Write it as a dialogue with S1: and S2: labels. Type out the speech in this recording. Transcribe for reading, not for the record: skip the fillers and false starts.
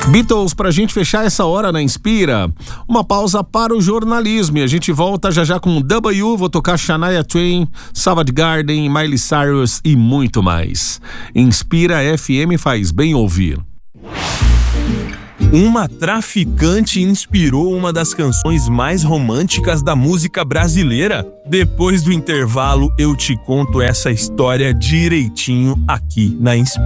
S1: Beatles pra gente fechar essa hora na Inspira. Uma pausa para o jornalismo e a gente volta já já com W, vou tocar Shania Twain, Savage Garden, Miley Cyrus e muito mais. Inspira FM faz bem ouvir.
S2: Uma traficante inspirou uma das canções mais românticas da música brasileira. Depois do intervalo, eu te conto essa história direitinho aqui na Inspira.